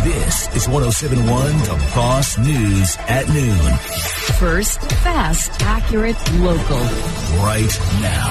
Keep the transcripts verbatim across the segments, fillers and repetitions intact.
This is one oh seven point one The Boss News at noon. First, fast, accurate, local. Right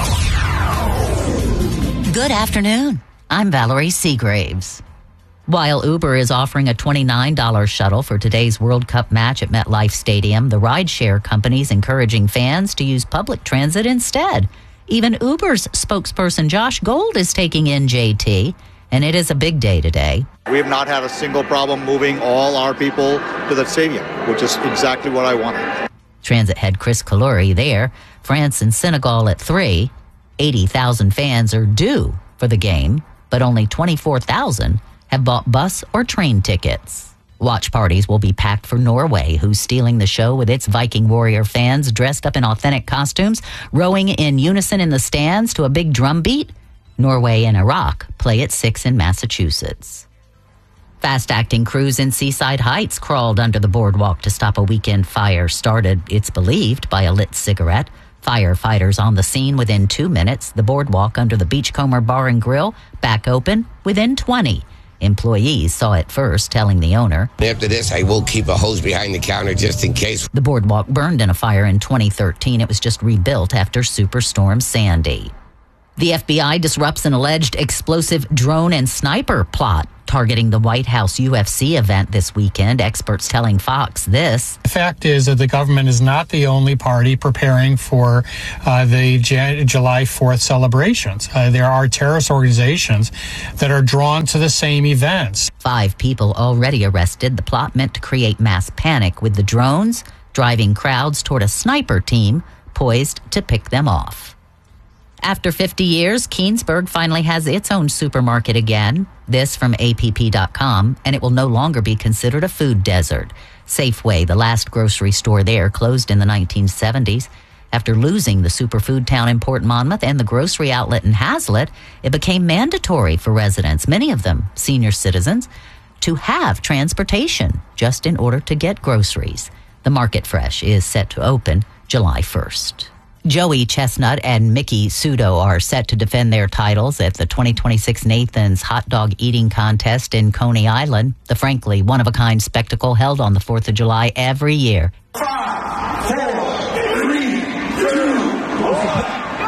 now. Good afternoon. I'm Valerie Seagraves. While Uber is offering a twenty-nine dollars shuttle for today's World Cup match at MetLife Stadium, the rideshare company's encouraging fans to use public transit instead. Even Uber's spokesperson Josh Gold is taking in J T, and it is a big day today. We have not had a single problem moving all our people to the stadium, which is exactly what I wanted. Transit head Chris Kaluri there. France and Senegal at three. eighty thousand fans are due for the game, but only twenty-four thousand have bought bus or train tickets. Watch parties will be packed for Norway, who's stealing the show with its Viking Warrior fans dressed up in authentic costumes, rowing in unison in the stands to a big drum beat. Norway and Iraq play at six in Massachusetts. Fast-acting crews in Seaside Heights crawled under the boardwalk to stop a weekend fire started, it's believed, by a lit cigarette. Firefighters on the scene within two minutes. The boardwalk under the Beachcomber Bar and Grill back open within twenty. Employees saw it first, telling the owner, "After this, I will keep a hose behind the counter just in case." The boardwalk burned in a fire in twenty thirteen. It was just rebuilt after Superstorm Sandy. The F B I disrupts an alleged explosive drone and sniper plot targeting the White House U F C event this weekend. Experts telling Fox this. The fact is that the government is not the only party preparing for uh, the Jan- July fourth celebrations. Uh, there are terrorist organizations that are drawn to the same events. Five people already arrested. The plot meant to create mass panic, with the drones driving crowds toward a sniper team poised to pick them off. After fifty years, Keensburg finally has its own supermarket again. This from A P P dot com, and it will no longer be considered a food desert. Safeway, the last grocery store there, closed in the nineteen seventies. After losing the superfood town in Port Monmouth and the grocery outlet in Hazlitt, it became mandatory for residents, many of them senior citizens, to have transportation just in order to get groceries. The Market Fresh is set to open July first. Joey Chestnut and Mickey Sudo are set to defend their titles at the twenty twenty-six Nathan's Hot Dog Eating Contest in Coney Island, the frankly one-of-a-kind spectacle held on the fourth of July every year. Five, four, three, two, one,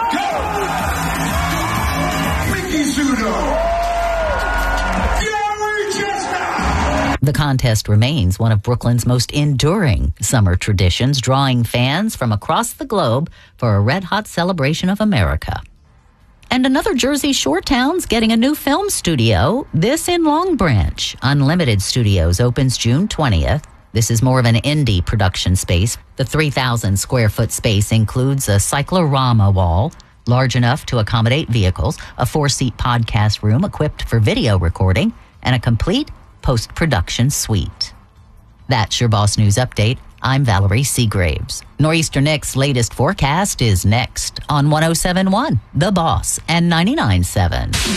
go! Mickey Sudo! The contest remains one of Brooklyn's most enduring summer traditions, drawing fans from across the globe for a red-hot celebration of America. And another Jersey Shore town's getting a new film studio, this in Long Branch. Unlimited Studios opens June twentieth. This is more of an indie production space. The three thousand square foot space includes a cyclorama wall, large enough to accommodate vehicles, a four-seat podcast room equipped for video recording, and a complete post-production suite. That's your Boss News Update. I'm Valerie Seagraves. Nor'easter Nick's latest forecast is next on one oh seven point one The Boss and ninety-nine point seven.